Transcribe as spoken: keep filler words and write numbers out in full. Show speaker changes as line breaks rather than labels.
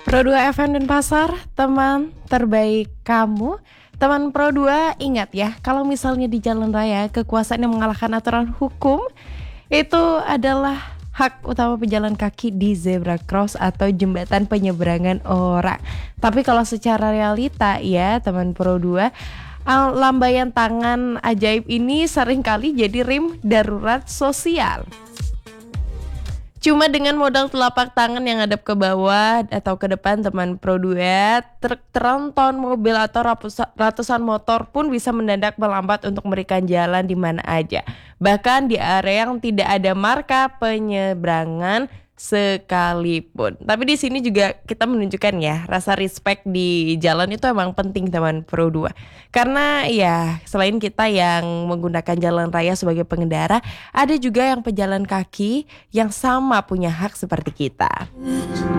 Pro dua F M Denpasar, teman terbaik kamu. Teman Pro dua, ingat ya, kalau misalnya di jalan raya kekuasaan yang mengalahkan aturan hukum itu adalah hak utama pejalan kaki di zebra cross atau jembatan penyeberangan orang. Tapi kalau secara realita ya teman Pro dua, al- lambaian tangan ajaib ini seringkali jadi rim darurat sosial. Cuma dengan modal telapak tangan yang hadap ke bawah atau ke depan teman Pro dua, truk tronton, mobil atau rapusa- ratusan motor pun bisa mendadak melambat untuk memberikan jalan di mana aja. Bahkan di area yang tidak ada marka penyeberangan sekalipun. Tapi di sini juga kita menunjukkan ya, rasa respect di jalan itu emang penting teman Pro dua. Karena ya selain kita yang menggunakan jalan raya sebagai pengendara, ada juga yang pejalan kaki yang sama punya hak seperti kita.